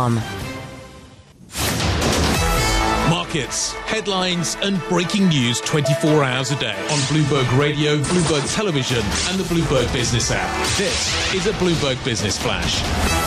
Bloomberg.com. Markets, headlines and breaking news 24 hours a day on Bloomberg Radio, Bloomberg Television and the Bloomberg Business app. This is a Bloomberg Business Flash.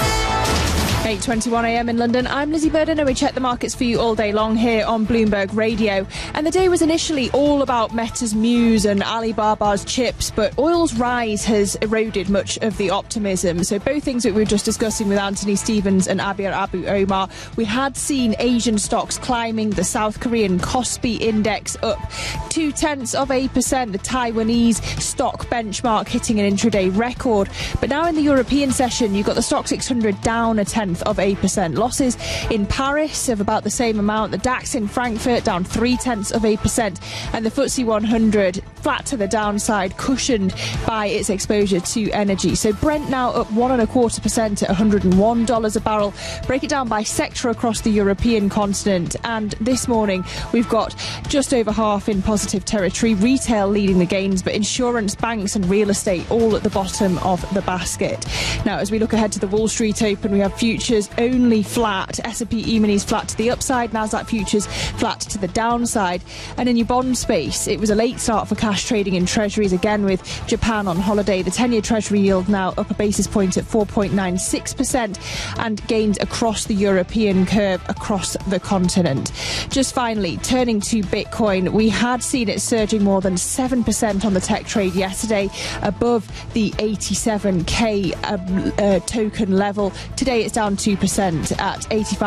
8:21 a.m. in London. I'm Lizzie Burden and we check the markets for you all day long here on Bloomberg Radio. And the day was initially all about Meta's Muse and Alibaba's chips, but oil's rise has eroded much of the optimism. So both things that we were just discussing with Anthony Stevens and Abir Abu Omar, we had seen Asian stocks climbing, the South Korean Kospi index up 0.2%, the Taiwanese stock benchmark hitting an intraday record. But now in the European session, you've got the stock 600 down 0.1%. Losses in Paris of about the same amount. The DAX in Frankfurt down 0.3%, and the FTSE 100 flat to the downside, cushioned by its exposure to energy. So Brent now up 1.25% at $101 a barrel. Break it down by sector across the European continent, and this morning we've got just over half in positive territory. Retail leading the gains, but insurance, banks and real estate all at the bottom of the basket. Now, as we look ahead to the Wall Street Open, we have futures only flat. S&P E-minis flat to the upside, Nasdaq futures flat to the downside. And in your bond space, it was a late start for cash trading in treasuries, again with Japan on holiday. The 10-year treasury yield now up a basis point at 4.96%, and gains across the European curve across the continent. Just finally, turning to Bitcoin, we had seen it surging more than 7% on the tech trade yesterday, above the 87k token level. Today it's down 2% at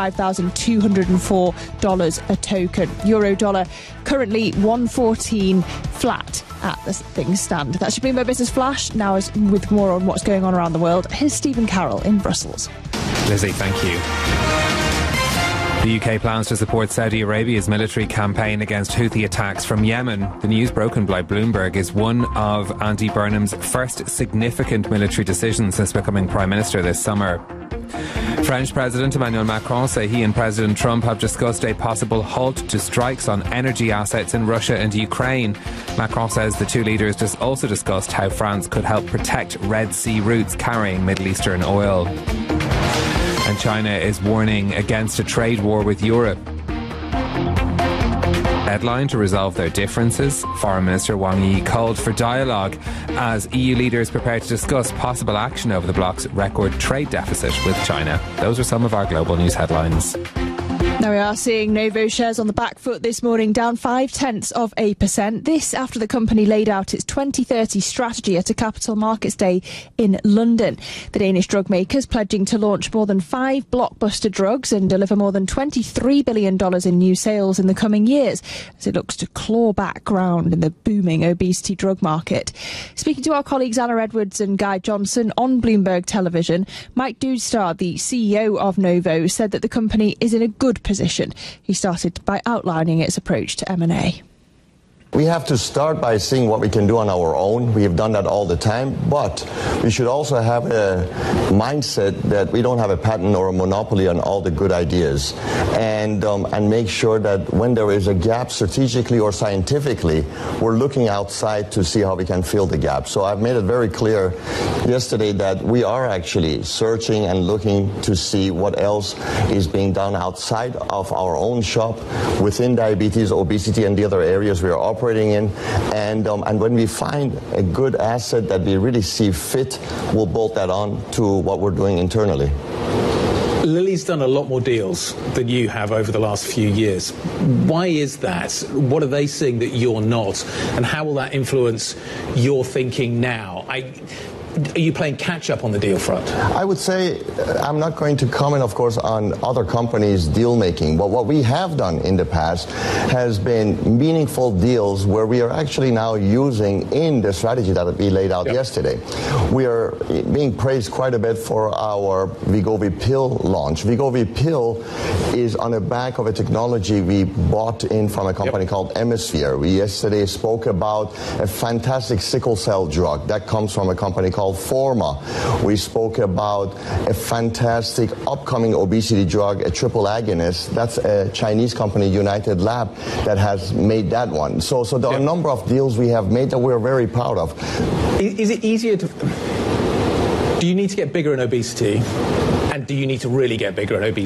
$85,204 a token. Euro dollar currently 114 flat at the things stand. That's your Bloomberg Business Flash. Now, with more on what's going on around the world, here's Stephen Carroll in Brussels. Lizzie, thank you. The UK plans to support Saudi Arabia's military campaign against Houthi attacks from Yemen. The news broken by Bloomberg is one of Andy Burnham's first significant military decisions since becoming Prime Minister this summer. French President Emmanuel Macron say he and President Trump have discussed a possible halt to strikes on energy assets in Russia and Ukraine. Macron says the two leaders just also discussed how France could help protect Red Sea routes carrying Middle Eastern oil. And China is warning against a trade war with Europe. Deadline to resolve their differences. Foreign Minister Wang Yi called for dialogue as EU leaders prepare to discuss possible action over the bloc's record trade deficit with China. Those are some of our global news headlines. Now we are seeing Novo shares on the back foot this morning, down 0.5%. This after the company laid out its 2030 strategy at a Capital Markets Day in London. The Danish drug makers pledging to launch more than 5 blockbuster drugs and deliver more than $23 billion in new sales in the coming years, as it looks to claw back ground in the booming obesity drug market. Speaking to our colleagues Anna Edwards and Guy Johnson on Bloomberg Television, Mike Doudstar, the CEO of Novo, said that the company is in a good position. He started by outlining its approach to M&A. We have to start by seeing what we can do on our own. We have done that all the time, but we should also have a mindset that we don't have a patent or a monopoly on all the good ideas, and make sure that when there is a gap strategically or scientifically, we're looking outside to see how we can fill the gap. So I've made it very clear yesterday that we are actually searching and looking to see what else is being done outside of our own shop within diabetes, obesity, and the other areas we are operating in, and when we find a good asset that we really see fit, we'll bolt that on to what we're doing internally. Lilly's done a lot more deals than you have over the last few years. Why is that? What are they seeing that you're not? And how will that influence your thinking now? Are you playing catch-up on the deal front? I would say I'm not going to comment, of course, on other companies' deal-making. But what we have done in the past has been meaningful deals where we are actually now using in the strategy that we laid out yesterday. We are being praised quite a bit for our Wegovy pill launch. Wegovy pill is on the back of a technology we bought in from a company called Emisphere. We yesterday spoke about a fantastic sickle cell drug that comes from a company called Forma. We spoke about a fantastic upcoming obesity drug, a triple agonist. That's a Chinese company, United Lab, that has made that one. So there are a number of deals we have made that we're very proud of. Is it easier to... Do you need to get bigger in obesity? And do you need to really get bigger in obesity?